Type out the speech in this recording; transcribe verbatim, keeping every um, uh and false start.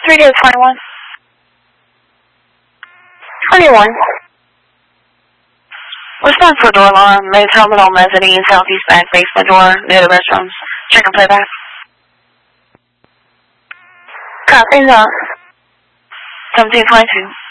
three to twenty-one. twenty-one. Response for door alarm, main terminal, mezzanine, southeast back basement door, near the restrooms. Check and playback. Copy that. seventeen twenty-two.